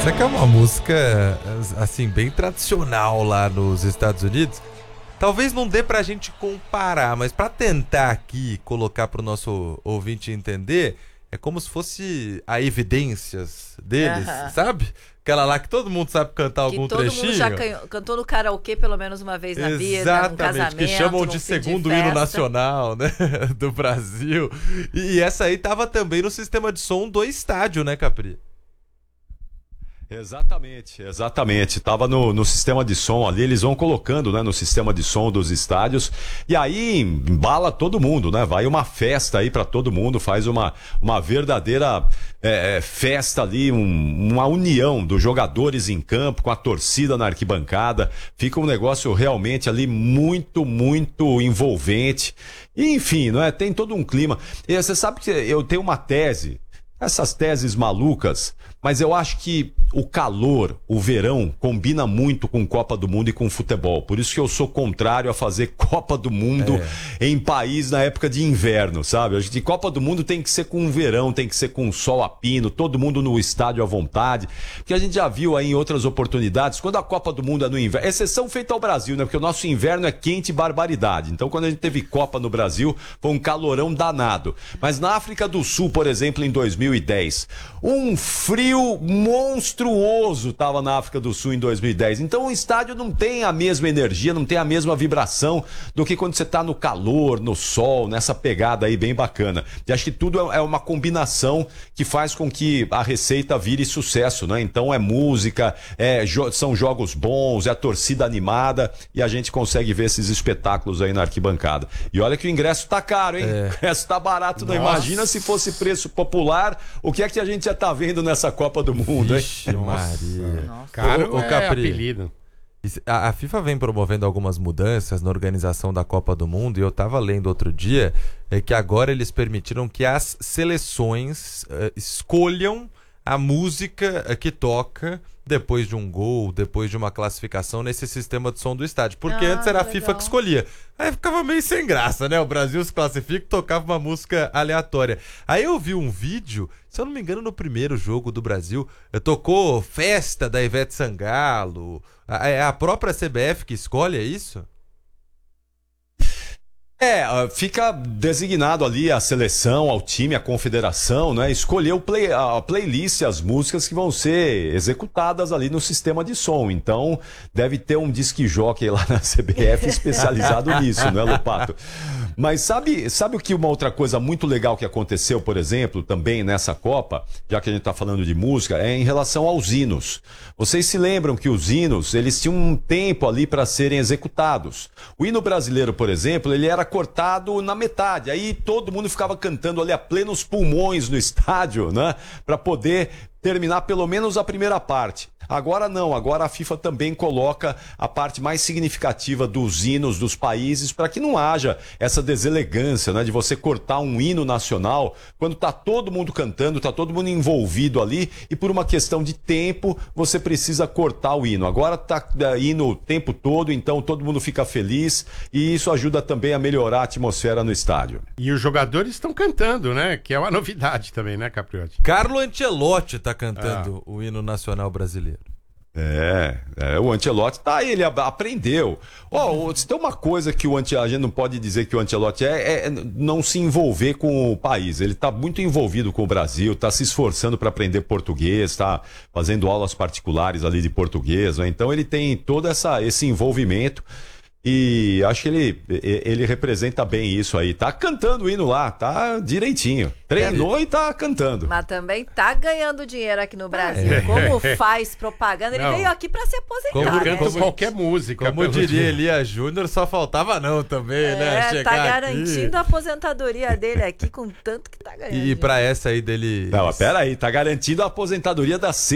Essa que é uma música, assim, bem tradicional lá nos Estados Unidos. Talvez não dê pra gente comparar, mas pra tentar aqui colocar pro nosso ouvinte entender, é como se fosse a Evidências deles, sabe? Aquela lá que todo mundo sabe cantar algum trechinho. Todo mundo já cantou no karaokê pelo menos uma vez na vida, num casamento, que chamam de segundo hino nacional, né, do Brasil. E essa aí tava também no sistema de som do estádio, né, Capri? Exatamente. Tava no sistema de som ali, eles vão colocando, né, no sistema de som dos estádios, e aí embala todo mundo, né? Vai uma festa aí pra todo mundo, faz uma verdadeira festa ali, uma união dos jogadores em campo, com a torcida na arquibancada. Fica um negócio realmente ali muito, muito envolvente. E, enfim, não é? Tem todo um clima. E você sabe que eu tenho uma tese, essas teses malucas, mas eu acho que o calor, o verão, combina muito com Copa do Mundo e com futebol. Por isso que eu sou contrário a fazer Copa do Mundo em país na época de inverno, sabe? A gente, Copa do Mundo tem que ser com verão, tem que ser com sol a pino, todo mundo no estádio à vontade. Porque a gente já viu aí em outras oportunidades, quando a Copa do Mundo é no inverno, exceção feita ao Brasil, né? Porque o nosso inverno é quente e barbaridade. Então, quando a gente teve Copa no Brasil, foi um calorão danado. Mas na África do Sul, por exemplo, em 2010, um frio monstruoso estava na África do Sul em 2010. Então o estádio não tem a mesma energia, não tem a mesma vibração do que quando você está no calor, no sol, nessa pegada aí bem bacana. E acho que tudo é uma combinação que faz com que a receita vire sucesso, né? Então é música, são jogos bons, é a torcida animada e a gente consegue ver esses espetáculos aí na arquibancada. E olha que o ingresso tá caro, hein? O ingresso tá barato, não imagina se fosse preço popular, o que é que a gente já tá vendo nessa Copa do Mundo, hein? Vixe, Maria. Caro Ô, Capri, apelido. A FIFA vem promovendo algumas mudanças na organização da Copa do Mundo e eu tava lendo outro dia que agora eles permitiram que as seleções escolham a música que toca depois de um gol, depois de uma classificação nesse sistema de som do estádio. Porque antes era a FIFA que escolhia. Aí ficava meio sem graça, né? O Brasil se classifica e tocava uma música aleatória. Aí eu vi um vídeo, se eu não me engano, no primeiro jogo do Brasil, tocou Festa da Ivete Sangalo. É a própria CBF que escolhe, é isso? Fica designado ali a seleção, ao time, a confederação, né? Escolher a playlist, as músicas que vão ser executadas ali no sistema de som. Então, deve ter um disc jockey lá na CBF especializado nisso, né, Lopato? Mas sabe o que uma outra coisa muito legal que aconteceu, por exemplo, também nessa Copa, já que a gente tá falando de música, é em relação aos hinos. Vocês se lembram que os hinos, eles tinham um tempo ali para serem executados. O hino brasileiro, por exemplo, ele era cortado na metade. Aí todo mundo ficava cantando ali a plenos pulmões no estádio, né? Para poder terminar pelo menos a primeira parte. Agora não, agora a FIFA também coloca a parte mais significativa dos hinos dos países para que não haja essa deselegância, né, de você cortar um hino nacional quando tá todo mundo cantando, tá todo mundo envolvido ali e por uma questão de tempo você precisa cortar o hino. Agora tá hino o tempo todo, então todo mundo fica feliz e isso ajuda também a melhorar a atmosfera no estádio. E os jogadores estão cantando, né? Que é uma novidade também, né, Capriotti? Carlo Ancelotti tá cantando o hino nacional brasileiro. O Ancelotti tá aí, ele aprendeu. Se tem uma coisa que a gente não pode dizer que o Ancelotti é não se envolver com o país. Ele tá muito envolvido com o Brasil, tá se esforçando para aprender português, tá fazendo aulas particulares ali de português, né? Então ele tem todo esse envolvimento. E acho que ele representa bem isso aí. Tá cantando o hino lá, tá direitinho. Treinou e tá cantando. Mas também tá ganhando dinheiro aqui no Brasil. Como faz propaganda? Ele veio aqui pra se aposentar. Canta qualquer música. Como diria Elias Júnior, só faltava não também, né? Chegar tá garantindo a aposentadoria dele aqui com tanto que tá ganhando. E pra essa aí dele... Não, pera aí, tá garantindo a aposentadoria da